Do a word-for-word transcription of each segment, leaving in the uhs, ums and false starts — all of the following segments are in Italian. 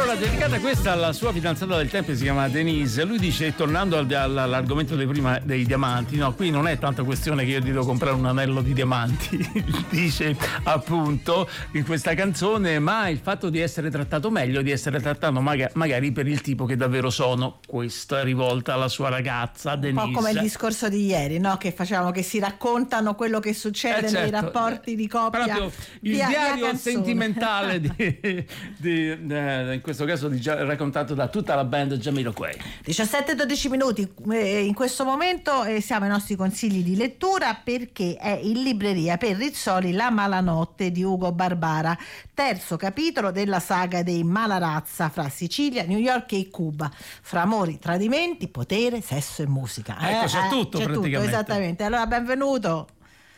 Allora, dedicata questa alla sua fidanzata del tempo, si chiama Denise, lui dice, tornando al, all'argomento dei, prima, dei diamanti, no, qui non è tanto questione che io ti devo comprare un anello di diamanti, dice appunto in questa canzone, ma il fatto di essere trattato meglio, di essere trattato maga- magari per il tipo che davvero sono. Questa è rivolta alla sua ragazza Denise. Un po' come il discorso di ieri, no? Che facevamo, che si raccontano quello che succede eh certo, nei rapporti di coppia. Proprio il via, diario via sentimentale di, di, eh, in questo caso di, raccontato da tutta la band Jamiroquai. diciassette dodici minuti, eh, in questo momento eh, siamo ai nostri consigli di lettura, perché è in libreria per Rizzoli La Malanotte di Ugo Barbara, terzo capitolo della saga dei Malarazza fra Sicilia, New York e Cuba, fra amori, tradimenti, potere, sesso e musica. Ecco, eh, c'è eh, tutto c'è praticamente. Tutto, esattamente. Allora, benvenuto.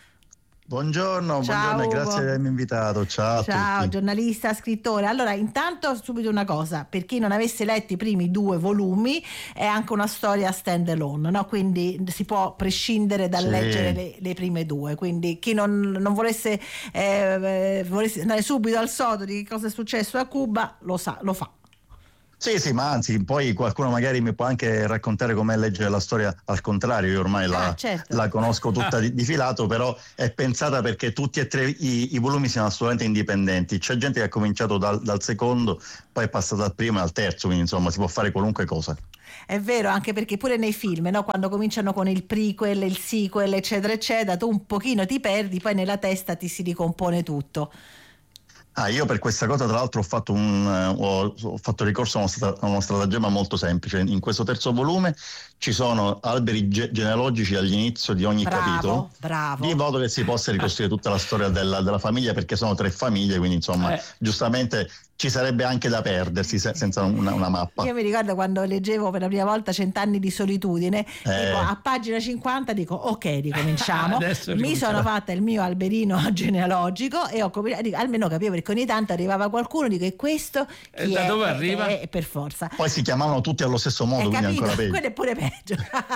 Buongiorno, Ciao, buongiorno e Ugo. grazie di avermi invitato. Ciao, Ciao, a tutti. giornalista, scrittore. Allora, intanto subito una cosa, per chi non avesse letto i primi due volumi, è anche una storia stand alone, no? Quindi si può prescindere dal Sì. leggere le, le prime due, quindi chi non, non volesse, eh, volesse andare subito al sodo di cosa è successo a Cuba, lo sa, lo fa. Sì, sì, ma anzi, poi qualcuno magari mi può anche raccontare com'è leggere la storia al contrario. Io ormai la, Ah, certo. la conosco tutta di, di filato, però è pensata perché tutti e tre i, i volumi siano assolutamente indipendenti. C'è gente che ha cominciato dal, dal secondo, poi è passata al primo e al terzo, quindi insomma si può fare qualunque cosa. È vero, anche perché pure nei film, no? Quando cominciano con il prequel, il sequel, eccetera, eccetera, tu un pochino ti perdi, poi nella testa ti si ricompone tutto. Ah, io per questa cosa tra l'altro ho fatto un uh, ho, ho fatto ricorso a uno, stra- a uno stratagemma molto semplice. In questo terzo volume ci sono alberi ge- genealogici all'inizio di ogni Bravo, capitolo, bravo. di modo che si possa ricostruire tutta la storia della, della famiglia, perché sono tre famiglie, quindi insomma Eh. giustamente ci sarebbe anche da perdersi se- senza una, una mappa. Io mi ricordo quando leggevo per la prima volta Cent'anni di solitudine, Eh. dico, a pagina cinquanta dico ok, ricominciamo. Adesso Mi ricominciamo. sono fatta il mio alberino genealogico e ho cominciato, dico, almeno capivo, perché ogni tanto arrivava qualcuno, dico, e questo chi E da è? dove arriva? Eh, per forza. Poi si chiamavano tutti allo stesso modo, Hai quindi capito? ancora peggio. Quello è pure peggio.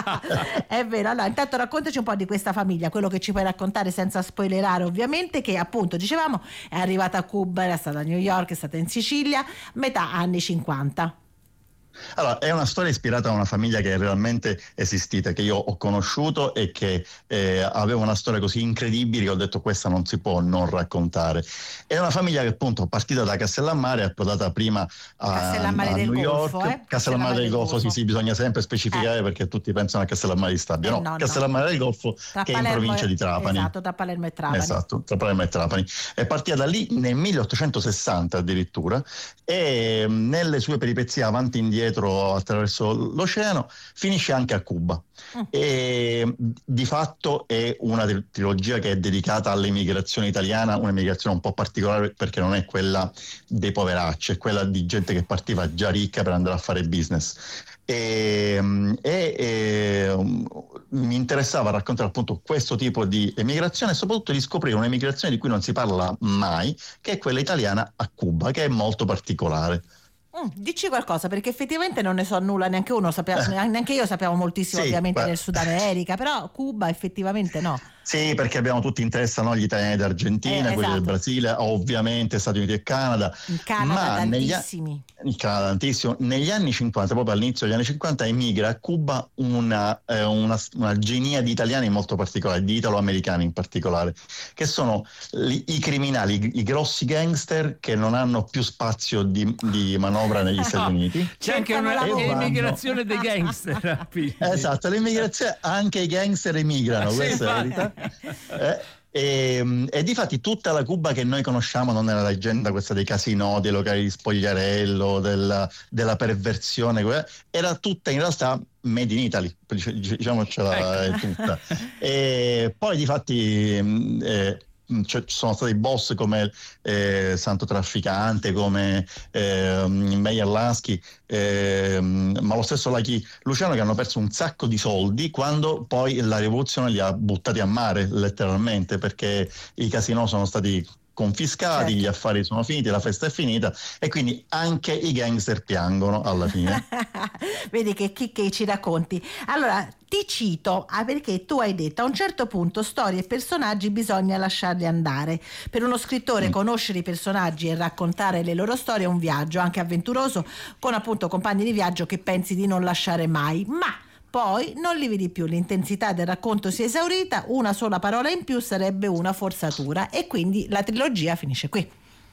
È vero. Allora, intanto raccontaci un po' di questa famiglia, quello che ci puoi raccontare senza spoilerare, ovviamente, che appunto dicevamo è arrivata a Cuba, era stata a New York, è stata in Sicilia, metà anni cinquanta. Allora, è una storia ispirata a una famiglia che è realmente esistita, che io ho conosciuto e che eh, aveva una storia così incredibile che ho detto questa non si può non raccontare. È una famiglia che appunto partita da Castellammare è approdata prima a, Castellammare a del New Golfo, York. eh? Castellammare del Golfo, sì, sì, bisogna sempre specificare Eh. perché tutti pensano a Castellammare di Stabia. Eh, no, no, no. Castellammare del Golfo Tra che è in Palermo provincia e- di Trapani. Esatto, tra Palermo e Trapani. Esatto, tra Palermo e Trapani. È partita da lì nel milleottocentosessanta addirittura e mh, nelle sue peripezie avanti e indietro attraverso l'oceano finisce anche a Cuba. Mm. E di fatto è una tri- trilogia che è dedicata all'emigrazione italiana, un'emigrazione un po' particolare perché non è quella dei poveracci, è quella di gente che partiva già ricca per andare a fare business. E, e, e um, mi interessava raccontare appunto questo tipo di emigrazione e soprattutto di scoprire un'emigrazione di cui non si parla mai, che è quella italiana a Cuba, che è molto particolare. Mm, dici qualcosa, perché effettivamente non ne so nulla, neanche uno sapeva, neanche io sappiamo moltissimo Sì, ovviamente beh. del Sud America, però Cuba effettivamente no. Sì, perché abbiamo tutti in testa, no, gli italiani d'Argentina, Eh, quelli esatto. del Brasile, ovviamente Stati Uniti e Canada. In Canada ma negli a- tantissimi. in Canada tantissimo. Negli anni cinquanta, proprio all'inizio degli anni cinquanta, emigra a Cuba una, eh, una, una genia di italiani molto particolare, di italo-americani in particolare, che sono li- i criminali, i, i grossi gangster che non hanno più spazio di, di manovra negli Stati Uniti. C'è anche Cercano una lavoro. emigrazione dei gangster. quindi. Esatto, l'immigrazione, anche i gangster emigrano, Sì, questa è la infatti. verità. Eh, e, e difatti tutta la Cuba che noi conosciamo non è la leggenda questa dei casinò, dei locali di spogliarello, della, della perversione, que- era tutta in realtà made in Italy, dic- diciamocela Ecco. è tutta. E poi difatti mh, eh, ci sono stati boss come eh, Santo Trafficante, come eh, Meyer Lansky, eh, ma lo stesso Lucky Luciano, che hanno perso un sacco di soldi quando poi la rivoluzione li ha buttati a mare letteralmente, perché i casinò sono stati confiscati, certo. Gli affari sono finiti, la festa è finita e quindi anche i gangster piangono alla fine. Vedi che chicche ci racconti. Allora ti cito ah, perché tu hai detto a un certo punto storie e personaggi bisogna lasciarli andare. Per uno scrittore mm. conoscere i personaggi e raccontare le loro storie è un viaggio anche avventuroso, con appunto compagni di viaggio che pensi di non lasciare mai, ma poi non li vedi più, l'intensità del racconto si è esaurita, una sola parola in più sarebbe una forzatura e quindi la trilogia finisce qui.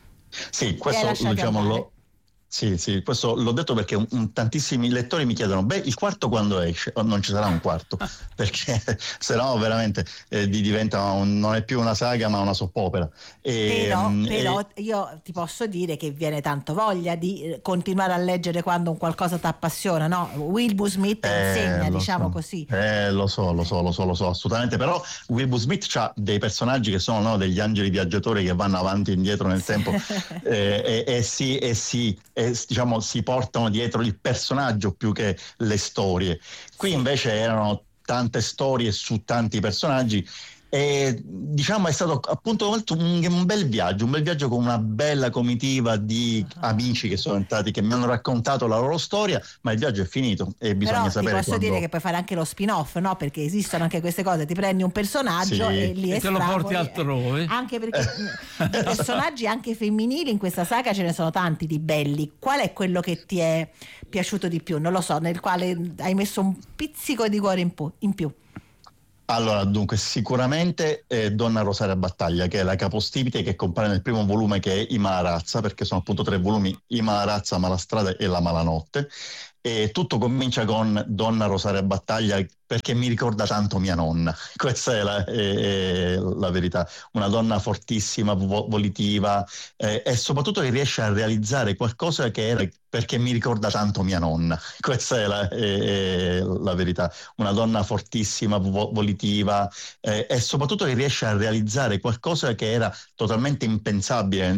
Sì, questo diciamo lo, sì, sì, questo l'ho detto perché un, un, tantissimi lettori mi chiedono, beh, il quarto quando esce? Oh, non ci sarà un quarto, perché se no veramente eh, diventa un, non è più una saga ma una soppopera. E, però però e... io ti posso dire che viene tanto voglia di continuare a leggere quando un qualcosa ti appassiona, no? Wilbur Smith eh, insegna, diciamo so. così. Eh, lo so, lo so, lo so, lo so, assolutamente, però Wilbur Smith ha dei personaggi che sono no, degli angeli viaggiatori che vanno avanti e indietro nel tempo eh, e, e sì, e sì, e, diciamo si portano dietro il personaggio più che le storie. Qui sì. Invece erano tante storie su tanti personaggi e diciamo è stato appunto molto un, un bel viaggio, un bel viaggio con una bella comitiva di uh-huh. amici che sono entrati, che mi hanno raccontato la loro storia, ma il viaggio è finito e bisogna Però sapere ti posso quando... dire che puoi fare anche lo spin-off, no? Perché esistono anche queste cose, ti prendi un personaggio sì. e li e te lo porti altrove, anche perché i personaggi anche femminili in questa saga ce ne sono tanti di belli. Qual è quello che ti è piaciuto di più? Non lo so, nel quale hai messo un pizzico di cuore in, pu- in più. Allora, dunque, sicuramente eh, Donna Rosaria Battaglia, che è la capostipite che compare nel primo volume, che è I Malarazza, perché sono appunto tre volumi, I Malarazza, Malastrada e La Malanotte. E tutto comincia con Donna Rosaria Battaglia perché mi ricorda tanto mia nonna, questa è la, è, è la verità, una donna fortissima, vo- volitiva eh, e soprattutto che riesce a realizzare qualcosa che era perché mi ricorda tanto mia nonna, questa è la, è, è la verità, una donna fortissima, vo- volitiva eh, e soprattutto che riesce a realizzare qualcosa che era totalmente impensabile